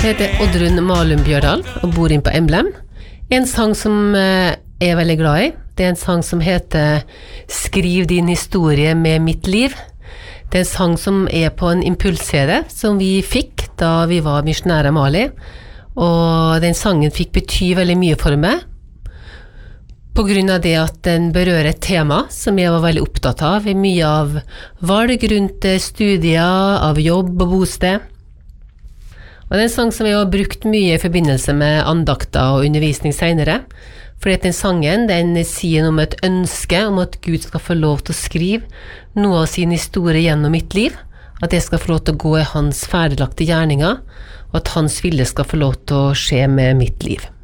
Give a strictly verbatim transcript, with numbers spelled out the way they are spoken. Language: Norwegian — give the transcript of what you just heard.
heter Oddrun Malum Bjørdal og bor inn på Emblem. En sang som jeg er veldig glad i, det er en sang som heter Skriv din historie med mitt liv. Det er en sang som er på en impuls-C D som vi fikk da vi var misjonære i Mali, og den sangen fikk bety veldig mye for meg, på grunn av det at den berører et tema som jeg var veldig opptatt av, i mye av valg rundt studier, av jobb og bosted. Og det er en sang som jeg har brukt mye i forbindelse med andakter og undervisning senere, fordi at den sangen, den sier noe om et ønske om at Gud skal få lov til å skrive noe av sin historie gjennom mitt liv, at jeg skal få lov til å gå i hans ferdiglagte gjerninger, og at hans vilje skal få lov til å skje med mitt liv.